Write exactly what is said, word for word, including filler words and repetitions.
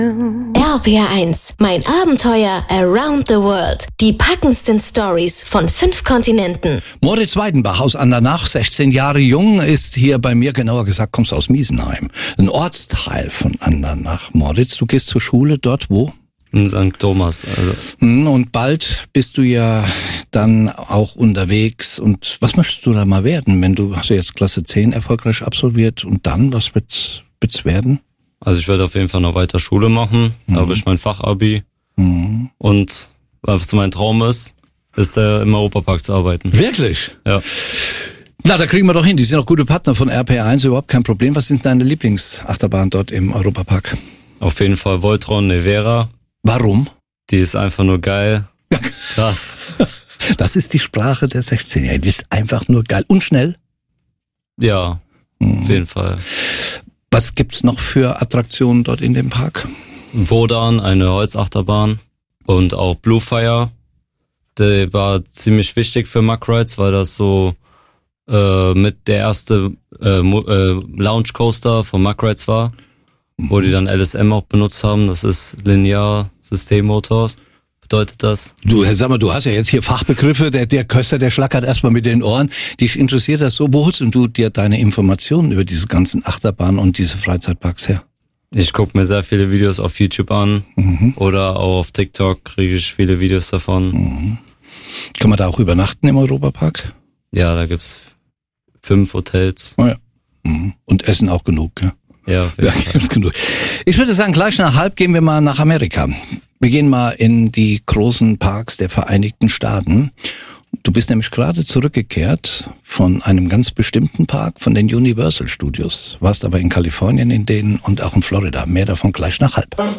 R P R eins, mein Abenteuer around the world. Die packendsten Stories von fünf Kontinenten. Moritz Weidenbach aus Andernach, sechzehn Jahre jung, ist hier bei mir, genauer gesagt, kommst aus Miesenheim. Ein Ortsteil von Andernach. Moritz, du gehst zur Schule dort wo? In Sankt Thomas. Also. Und bald bist du ja dann auch unterwegs. Und was möchtest du da mal werden, wenn du, hast du jetzt Klasse zehn erfolgreich absolviert und dann, was wird's, wird's werden? Also ich werde auf jeden Fall noch weiter Schule machen, da mhm. habe ich mein Fachabi mhm. und was mein Traum ist, ist der im Europapark zu arbeiten. Wirklich? Ja. Na, da kriegen wir doch hin, die sind auch gute Partner von R P R eins, überhaupt kein Problem. Was sind deine Lieblingsachterbahnen dort im Europapark? Auf jeden Fall Voltron Nevera. Warum? Die ist einfach nur geil. Krass. Das ist die Sprache der sechzehnjährigen, die ist einfach nur geil und schnell. Ja, mhm. auf jeden Fall. Was gibt's noch für Attraktionen dort in dem Park? Wodan, eine Holzachterbahn und auch Bluefire. Der war ziemlich wichtig für Mack Rides, weil das so äh, mit der erste äh, äh, Lounge Coaster von Mack Rides war, mhm. wo die dann L S M auch benutzt haben. Das ist Linear Systemmotors. Bedeutet das? Du, sag mal, du hast ja jetzt hier Fachbegriffe, der, der Köster, der schlackert erstmal mit den Ohren. Dich interessiert das so. Wo holst du dir deine Informationen über diese ganzen Achterbahnen und diese Freizeitparks her? Ich gucke mir sehr viele Videos auf YouTube an mhm. oder auch auf TikTok kriege ich viele Videos davon. Mhm. Kann man da auch übernachten im Europapark? Ja, da gibt's fünf Hotels. Oh ja. Mhm. Und Essen auch genug, ja? Ja, auf jeden ja, Fall. Gibt's genug. Ich würde sagen, gleich nach halb gehen wir mal nach Amerika. Wir gehen mal in die großen Parks der Vereinigten Staaten. Du bist nämlich gerade zurückgekehrt von einem ganz bestimmten Park, von den Universal Studios. Warst aber in Kalifornien in denen und auch in Florida. Mehr davon gleich nach halb.